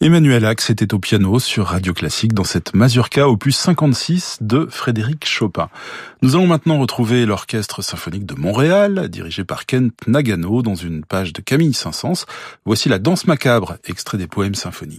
Emmanuel Ax était au piano sur Radio Classique dans cette Mazurka opus 56 de Frédéric Chopin. Nous allons maintenant retrouver l'Orchestre symphonique de Montréal, dirigé par Kent Nagano, dans une page de Camille Saint-Saëns. Voici la Danse macabre, extrait des poèmes symphoniques.